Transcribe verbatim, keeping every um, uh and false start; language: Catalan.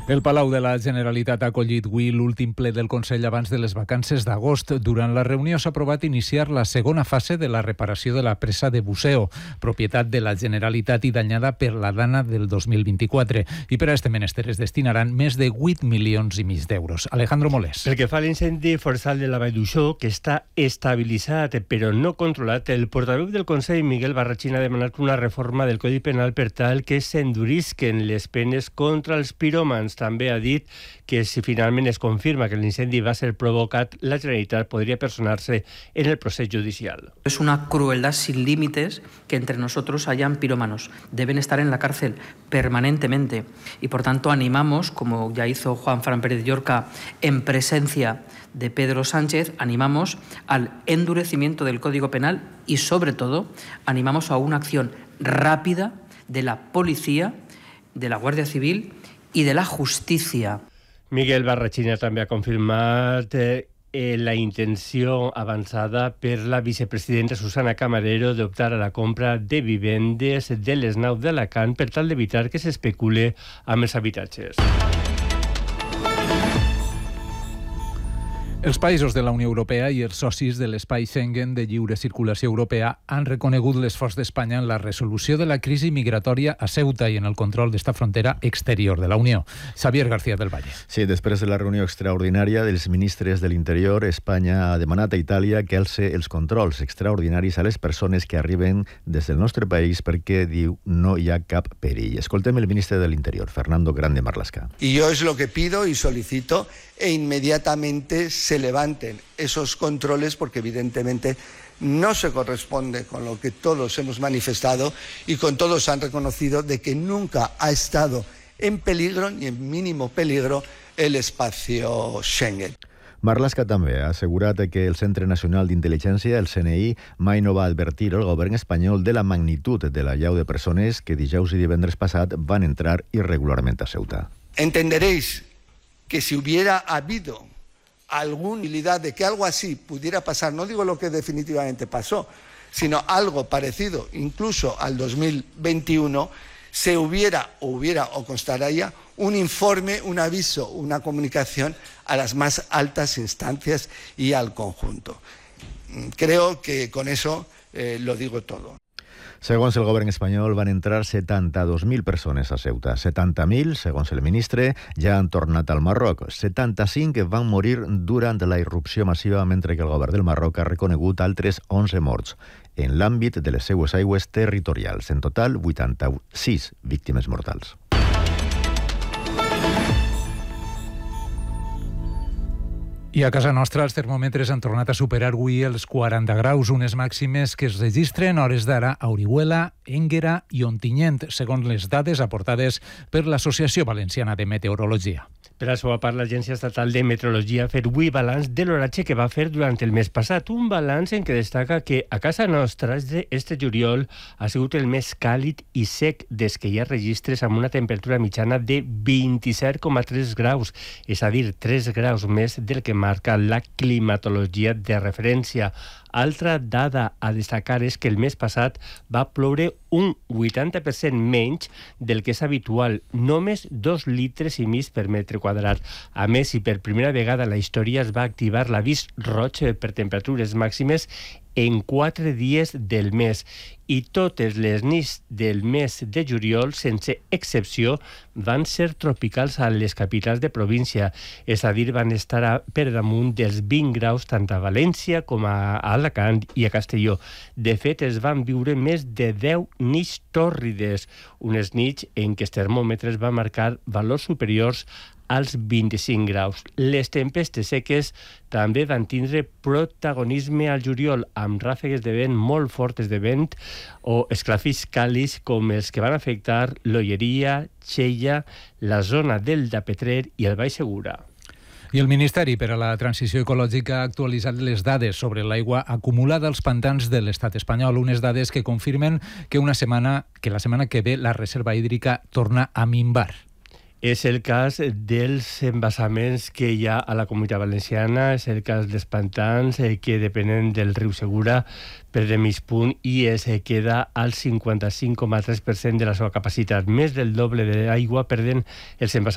El Palau de la Generalitat ha acollit avui l'últim ple del Consell abans de les vacances d'agost. Durant la reunió s'ha aprovat iniciar la segona fase de la reparació de la presa de Buceo, propietat de la Generalitat i danyada per la dana del dos mil vint-i-quatre. I per a este menester es destinaran més de vuit milions i mig d'euros. Alejandro Molés. Pel que fa a l'incendi forestal de la Vall d'Uixó, que està estabilitzat però no controlat, el portaveu del Consell, Miguel Barrachina, ha demanat una reforma del Codi Penal per tal que s'endurisquen les penes contra els piròmans. També ha dit que si finalment es confirma que l'incendi va ser provocat, la Generalitat podría personarse en el proceso judicial. Es una crueldad sin límites que entre nosotros hayan pirómanos. Deben estar en la cárcel permanentemente y por tanto animamos, como ya hizo Juan Fran Pérez Llorca en presencia de Pedro Sánchez, animamos al endurecimiento del Código Penal y sobre todo animamos a una acción rápida de la policía, de la Guardia Civil i de la justícia. Miguel Barrachina també ha confirmat eh, la intenció avançada per la vicepresidenta Susana Camarero d'optar a la compra de vivendes de les naus d'Alacant per tal d'evitar que s'especule amb els habitatges. Els països de la Unió Europea i els socis de l'espai Schengen de lliure circulació europea han reconegut l'esforç d'Espanya en la resolució de la crisi migratòria a Ceuta i en el control d'esta frontera exterior de la Unió. Xavier García del Valle. Sí, després de la reunió extraordinària dels ministres de l'Interior, Espanya ha demanat a Itàlia que alce els controls extraordinaris a les persones que arriben des del nostre país perquè, diu, no hi ha cap perill. Escoltem el ministre de l'Interior, Fernando Grande Marlaska. Y yo es lo que pido y solicito e inmediatamente se levanten esos controles porque evidentemente no se corresponde con lo que todos hemos manifestado y con todos han reconocido de que nunca ha estado en peligro ni en mínimo peligro el espacio Schengen. Marlaska també ha assegurat que el Centre Nacional d'Intel·ligència, el C N I, mai no va advertir el govern espanyol de la magnitud de la llau de persones que dijous i divendres passat van entrar irregularment a Ceuta. Entenderéis que si hubiera habido alguna posibilidad de que algo así pudiera pasar, no digo lo que definitivamente pasó, sino algo parecido incluso al dos mil veintiuno, se hubiera o hubiera o constaría un informe, un aviso, una comunicación a las más altas instancias y al conjunto. Creo que con eso eh, lo digo todo. Segons el govern espanyol, van entrar setanta-dos mil persones a Ceuta. setanta mil, segons el ministre, ja han tornat al Marroc. setanta-cinc van morir durant la irrupció massiva, mentre que el govern del Marroc ha reconegut altres onze morts en l'àmbit de les seues aigües territorials. En total, vuitanta-sis víctimes mortals. I a casa nostra els termòmetres han tornat a superar avui els quaranta graus, unes màximes que es registren a hores d'ara a Orihuela, Énguera i Ontinyent, segons les dades aportades per l'Associació Valenciana de Meteorologia. Per la seva part, l'Agència Estatal de Meteorologia ha fet avui balanç de l'oratge que va fer durant el mes passat. Un balanç en què destaca que a casa nostra este juliol ha sigut el més càlid i sec des que hi ha registres amb una temperatura mitjana de vint-i-set coma tres graus, és a dir, tres graus més del que marca la climatologia de referència. Altra dada a destacar és que el mes passat va ploure un vuitanta per cent menys del que és habitual, només dos litres i mig per metre quadrat. A més, i per primera vegada en la història es va activar l'avís roig per temperatures màximes en quatre dies del mes. I totes les nits del mes de juliol, sense excepció, van ser tropicals a les capitals de província, és a dir, van estar a, per damunt dels vint graus tant a València com a Alacant i a Castelló. De fet, es van viure més de deu nits tòrrides, unes nits en què els termòmetres van marcar valors superiors als vint-i-cinc graus. Les tempestes seques també van tindre protagonisme al juliol, amb ràfegues de vent molt fortes de vent o esclafits càlids com els que van afectar l'Olleria, Xella, la zona del de Petrer i el Baix Segura. I el Ministeri per a la Transició Ecològica ha actualitzat les dades sobre l'aigua acumulada als pantans de l'estat espanyol, unes dades que confirmen que una setmana que la setmana que ve la reserva hídrica torna a minvar. És el cas dels embassaments que hi ha a la Comunitat Valenciana, és el cas dels pantans eh, que depenen del riu Segura, perdem mig punt i es queda al cinquanta-cinc coma tres per cent de la seva capacitat. Més del doble d'aigua perden els embassaments